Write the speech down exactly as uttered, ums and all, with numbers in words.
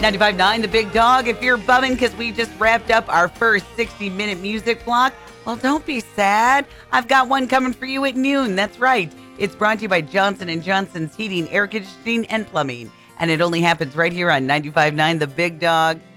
ninety-five point nine The Big Dog. If you're bumming because we just wrapped up our first sixty-minute music block, well, don't be sad. I've got one coming for you at noon. That's right. It's brought to you by Johnson and Johnson's Heating, Air Conditioning, and Plumbing. And it only happens right here on ninety-five point nine The Big Dog.